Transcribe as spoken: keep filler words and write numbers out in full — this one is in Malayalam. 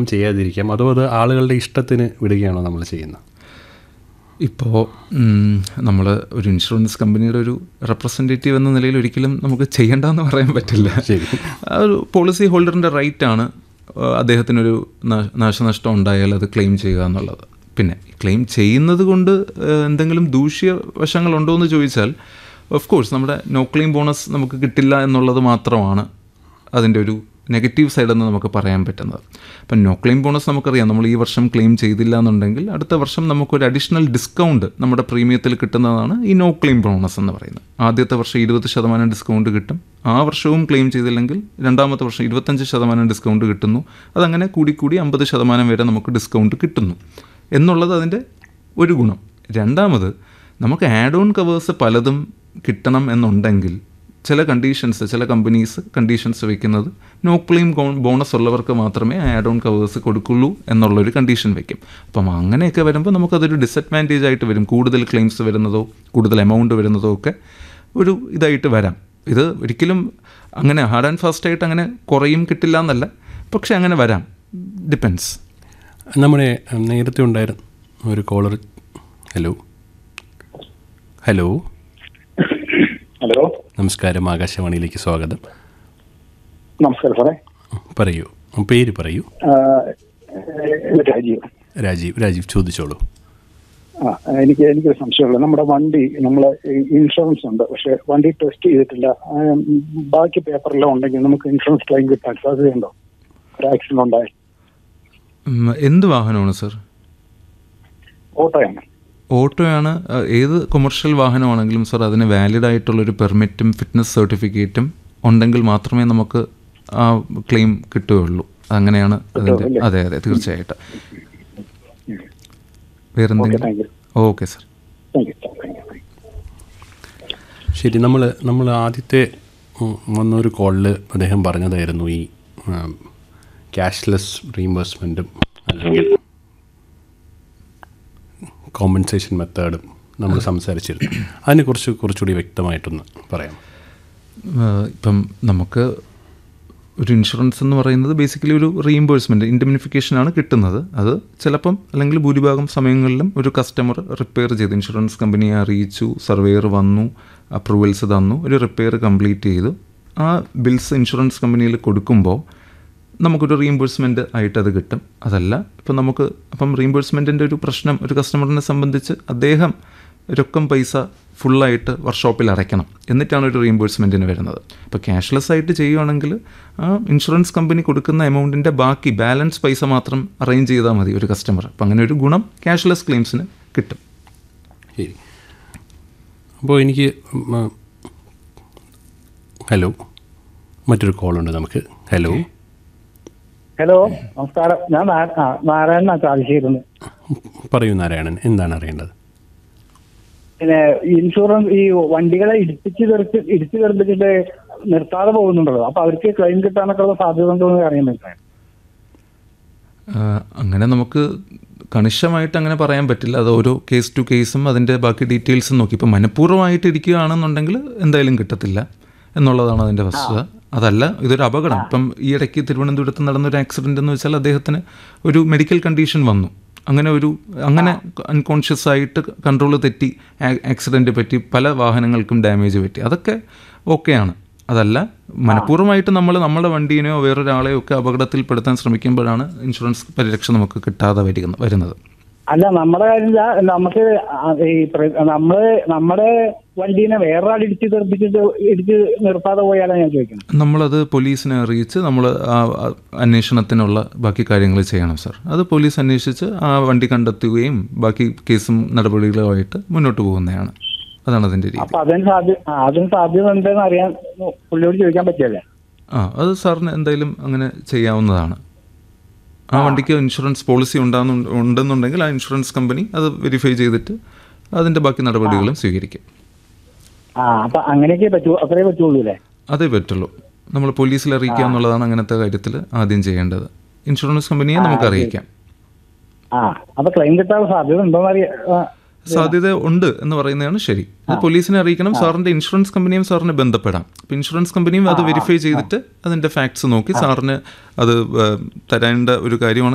ചെയ്യാതിരിക്കാം, അതോ അത് ആളുകളുടെ ഇഷ്ടത്തിന് വിടുകയാണോ നമ്മൾ ചെയ്യുന്നത്? ഇപ്പോൾ നമ്മൾ ഒരു ഇൻഷുറൻസ് കമ്പനിയുടെ ഒരു റെപ്രസെൻറ്റേറ്റീവ് എന്ന നിലയിൽ ഒരിക്കലും നമുക്ക് ചെയ്യേണ്ടെന്ന് പറയാൻ പറ്റില്ല. ശരി, ആ ഒരു പോളിസി ഹോൾഡറിൻ്റെ റൈറ്റാണ് അദ്ദേഹത്തിനൊരു നാശനഷ്ടം ഉണ്ടായാൽ അത് ക്ലെയിം ചെയ്യുക എന്നുള്ളത്. പിന്നെ ക്ലെയിം ചെയ്യുന്നത് കൊണ്ട് എന്തെങ്കിലും ദൂഷ്യ വശങ്ങളുണ്ടോ എന്ന് ചോദിച്ചാൽ ഓഫ് കോഴ്സ് നമ്മുടെ നോ ക്ലെയിം ബോണസ് നമുക്ക് കിട്ടില്ല എന്നുള്ളത് മാത്രമാണ് അതിൻ്റെ ഒരു നെഗറ്റീവ് സൈഡെന്ന് നമുക്ക് പറയാൻ പറ്റുന്നത്. അപ്പം നോ ക്ലെയിം ബോണസ് നമുക്കറിയാം, നമ്മൾ ഈ വർഷം ക്ലെയിം ചെയ്തില്ല എന്നുണ്ടെങ്കിൽ അടുത്ത വർഷം നമുക്കൊരു അഡീഷണൽ ഡിസ്കൗണ്ട് നമ്മുടെ പ്രീമിയത്തിൽ കിട്ടുന്നതാണ് ഈ നോ ക്ലെയിം ബോണസ് എന്ന് പറയുന്നത്. ആദ്യത്തെ വർഷം ഇരുപത് ശതമാനം ഡിസ്കൗണ്ട് കിട്ടും, ആ വർഷവും ക്ലെയിം ചെയ്തില്ലെങ്കിൽ രണ്ടാമത്തെ വർഷം ഇരുപത്തഞ്ച് ശതമാനം ഡിസ്കൗണ്ട് കിട്ടുന്നു. അതങ്ങനെ കൂടിക്കൂടി അമ്പത് ശതമാനം വരെ നമുക്ക് ഡിസ്കൗണ്ട് കിട്ടുന്നു എന്നുള്ളത് അതിൻ്റെ ഒരു ഗുണം. രണ്ടാമത് നമുക്ക് ആഡ് ഓൺ കവേഴ്സ് പലതും കിട്ടണം എന്നുണ്ടെങ്കിൽ ചില കണ്ടീഷൻസ്, ചില കമ്പനീസ് കണ്ടീഷൻസ് വയ്ക്കുന്നത് നോ ക്ലെയിം ബോണസ് ഉള്ളവർക്ക് മാത്രമേ ആഡ് ഓൺ കവേഴ്സ് കൊടുക്കുള്ളൂ എന്നുള്ളൊരു കണ്ടീഷൻ വയ്ക്കും. അപ്പം അങ്ങനെയൊക്കെ വരുമ്പോൾ നമുക്കതൊരു ഡിസഡ്വാൻറ്റേജ് ആയിട്ട് വരും. കൂടുതൽ ക്ലെയിംസ് വരുന്നതോ കൂടുതൽ എമൗണ്ട് വരുന്നതോ ഒക്കെ ഒരു ഇതായിട്ട് വരാം. ഇത് ഒരിക്കലും അങ്ങനെ ഹാർഡ് ആൻഡ് ഫാസ്റ്റ് ആയിട്ട് അങ്ങനെ കുറയും കിട്ടില്ല എന്നല്ല, പക്ഷെ അങ്ങനെ വരാം, ഡിപ്പെൻസ്. നമ്മുടെ നേരത്തെ ഉണ്ടായിരുന്ന ഒരു കോളർ. ഹലോ ഹലോ ഹലോ, നമസ്കാരം, ആകാശവാണിയിലേക്ക് സ്വാഗതം. നമസ്കാരം സാറേ. പറയൂ, പേര് പറയൂ. രാജീവ്. രാജീവ് രാജീവ് ചോദിച്ചോളൂ. ആ എനിക്ക് എനിക്കൊരു സംശയമുള്ളത്, നമ്മുടെ വണ്ടി നമ്മൾ ഇൻഷുറൻസ് ഉണ്ട്, പക്ഷെ വണ്ടി ടെസ്റ്റ് ചെയ്തിട്ടില്ല. ബാക്കി പേപ്പറെല്ലാം ഉണ്ടെങ്കിൽ നമുക്ക് ഇൻഷുറൻസ് ക്ലെയിം കിട്ടാൻ സാധ്യതയുണ്ടോ? ഒരു ആക്സിഡന്റ് ഉണ്ടായി. എന്ത് വാഹനമാണ് സർ? ഓട്ടോയാണ്. ഓട്ടോയാണ്. ഏത് കൊമേർഷ്യൽ വാഹനമാണെങ്കിലും സർ അതിന് വാലിഡ് ആയിട്ടുള്ളൊരു പെർമിറ്റും ഫിറ്റ്നസ് സർട്ടിഫിക്കറ്റും ഉണ്ടെങ്കിൽ മാത്രമേ നമുക്ക് ആ ക്ലെയിം കിട്ടുകയുള്ളൂ. അങ്ങനെയാണ് അതിൻ്റെ. അതെ അതെ തീർച്ചയായിട്ടും. വേറെന്തെങ്കിലും? Okay sir. ശരി, നമ്മൾ നമ്മൾ ആദ്യത്തെ വന്നൊരു കോളിൽ അദ്ദേഹം പറഞ്ഞതായിരുന്നു ഈ ക്യാഷ്ലെസ് റീഇംബേഴ്സ്മെൻറ്റും അല്ലെങ്കിൽ കോമ്പൻസേഷൻ മെത്തേഡും നമ്മൾ സംസാരിച്ചിരുന്നു. അതിനെക്കുറിച്ച് കുറച്ചുകൂടി വ്യക്തമായിട്ടൊന്ന് പറയാം. ഇപ്പം നമുക്ക് ഒരു ഇൻഷുറൻസ് എന്ന് പറയുന്നത് ബേസിക്കലി ഒരു റീഇംബേഴ്സ്മെൻറ്റ്, ഇൻഡെമ്നിഫിക്കേഷനാണ് കിട്ടുന്നത്. അത് ചിലപ്പം അല്ലെങ്കിൽ ഭൂരിഭാഗം സമയങ്ങളിലും ഒരു കസ്റ്റമർ റിപ്പയർ ചെയ്ത് ഇൻഷുറൻസ് കമ്പനിയെ അറിയിച്ചു, സർവേയർ വന്നു, അപ്രൂവൽസ് തന്നു, ഒരു റിപ്പയർ കംപ്ലീറ്റ് ചെയ്തു, ആ ബിൽസ് ഇൻഷുറൻസ് കമ്പനിയിൽ കൊടുക്കുമ്പോൾ നമുക്കൊരു റീഇംബേഴ്സ്മെൻറ്റ് ആയിട്ട് അത് കിട്ടും. അതല്ല ഇപ്പം നമുക്ക് അപ്പം റീഇംബേഴ്സ്മെൻറ്റിൻ്റെ ഒരു പ്രശ്നം ഒരു കസ്റ്റമറിനെ സംബന്ധിച്ച് അദ്ദേഹം രൊക്കം പൈസ ഫുള്ളായിട്ട് വർക്ക്ഷോപ്പിൽ അടയ്ക്കണം, എന്നിട്ടാണ് ഒരു റീഇംബേഴ്സ്മെൻറ്റിന് വരുന്നത്. ഇപ്പോൾ ക്യാഷ്ലെസ് ആയിട്ട് ചെയ്യുകയാണെങ്കിൽ ആ ഇൻഷുറൻസ് കമ്പനി കൊടുക്കുന്ന എമൗണ്ടിൻ്റെ ബാക്കി ബാലൻസ് പൈസ മാത്രം അറേഞ്ച് ചെയ്താൽ മതി ഒരു കസ്റ്റമർ. അപ്പം അങ്ങനെ ഒരു ഗുണം ക്യാഷ്ലെസ് ക്ലെയിംസിന് കിട്ടും. ശരി, അപ്പോൾ എനിക്ക് ഹലോ മറ്റൊരു കോളുണ്ട് നമുക്ക്. ഹലോ ഹലോ നമസ്കാരം, ഞാൻ നാരായണനാണ് ചാലിശ്ശേരിന്ന്. പറയൂ നാരായണൻ, എന്താണ് അറിയേണ്ടത്? പിന്നെ ഇൻഷുറൻസ് ഈ വണ്ടികളെ ഇടിപ്പിച്ച് തെറിച്ച് ഇടിച്ചു തെറിപ്പിച്ചിട്ട് നിർത്താതെ പോകുന്നുണ്ടല്ലോ, അപ്പൊ അവർക്ക് ക്ലെയിം കിട്ടാനൊക്കെ ഉള്ള സാധ്യത ഉണ്ടോ എന്ന് അറിയാൻ പറ്റും. അങ്ങനെ നമുക്ക് കണിശമായിട്ട് അങ്ങനെ പറയാൻ പറ്റില്ല. അത് ഓരോ കേസ് ടു കേസും അതിൻ്റെ ബാക്കി ഡീറ്റെയിൽസും നോക്കി. ഇപ്പം മനഃപൂർവ്വമായിട്ട് ഇരിക്കുകയാണെന്നുണ്ടെങ്കിൽ എന്തായാലും കിട്ടത്തില്ല എന്നുള്ളതാണ് അതിൻ്റെ വസ്തുത. അതല്ല ഇതൊരു അപകടം. ഇപ്പം ഈ ഇടയ്ക്ക് തിരുവനന്തപുരത്ത് നടന്നൊരു ആക്സിഡൻ്റ് എന്ന് വെച്ചാൽ അദ്ദേഹത്തിന് ഒരു മെഡിക്കൽ കണ്ടീഷൻ വന്നു, അങ്ങനെ ഒരു അങ്ങനെ അൺകോൺഷ്യസ് ആയിട്ട് കൺട്രോൾ തെറ്റി ആക്സിഡൻറ്റ് പറ്റി പല വാഹനങ്ങൾക്കും ഡാമേജ് പറ്റി, അതൊക്കെ ഓക്കെയാണ്. അതല്ല മനഃപൂർവ്വമായിട്ട് നമ്മൾ നമ്മുടെ വണ്ടീനെയോ വേറൊരാളെയോ ഒക്കെ അപകടത്തിൽപ്പെടുത്താൻ ശ്രമിക്കുമ്പോഴാണ് ഇൻഷുറൻസ് പരിരക്ഷ നമുക്ക് കിട്ടാതെ വരിക വരുന്നത്. അല്ല, നമ്മുടെ കാര്യം നമുക്ക് ഈ നമ്മള് നമ്മുടെ വണ്ടീനെ വേറൊരാൾ ഇടിച്ച് തെറിപ്പിച്ചിട്ട് ഇടിച്ച് നിർത്താതെ പോയാലാണ് ഞാൻ ചോദിക്കുന്നത്. നമ്മളത് പോലീസിനെ അറിയിച്ച് നമ്മൾ ആ അന്വേഷണത്തിനുള്ള ബാക്കി കാര്യങ്ങൾ ചെയ്യണം സാർ. അത് പോലീസ് അന്വേഷിച്ച് ആ വണ്ടി കണ്ടെത്തുകയും ബാക്കി കേസും നടപടികളുമായിട്ട് മുന്നോട്ട് പോകുന്നതാണ്. അതാണ് അതിൻ്റെ രീതി. അപ്പൊ അതിന് സാധ്യത അതിന് സാധ്യത ഉണ്ടെന്ന് അറിയാൻ പുള്ളിയോട് ചോദിക്കാൻ പറ്റില്ലേ? ആ അത് സാറിന് എന്തായാലും അങ്ങനെ ചെയ്യാവുന്നതാണ്. ആ വണ്ടിക്ക് ഇൻഷുറൻസ് പോളിസി ഉണ്ടാകുന്നു ഉണ്ടെന്നുണ്ടെങ്കിൽ ആ ഇൻഷുറൻസ് കമ്പനി അത് വെരിഫൈ ചെയ്തിട്ട് അതിൻ്റെ ബാക്കി നടപടികളും സ്വീകരിക്കും. ആ അപ്പൊ അങ്ങനെയൊക്കെ പറ്റൂ, അത്രേ പറ്റുള്ളൂ അല്ലേ? അതേ പറ്റുള്ളൂ. നമ്മൾ പോലീസിൽ അറിയിക്കുക എന്നുള്ളതാണ് അങ്ങനത്തെ കാര്യത്തിൽ ആദ്യം ചെയ്യേണ്ടത്. ഇൻഷുറൻസ് കമ്പനിയെ നമുക്ക് അറിയിക്കാം. ആ അപ്പൊ ക്ലെയിം കിട്ടാനുള്ള സാധ്യത ഉണ്ടോന്ന് അറിയാം. സാധ്യത ഉണ്ട് എന്ന് പറയുന്നതാണ് ശരി. അത് പോലീസിനെ അറിയിക്കണം. സാറിൻ്റെ ഇൻഷുറൻസ് കമ്പനിയും സാറിനെ ബന്ധപ്പെടാം. അപ്പോൾ ഇൻഷുറൻസ് കമ്പനിയും അത് വെരിഫൈ ചെയ്തിട്ട് അതിൻ്റെ ഫാക്ട്സ് നോക്കി സാറിന് അത് തരേണ്ട ഒരു കാര്യമാണ്.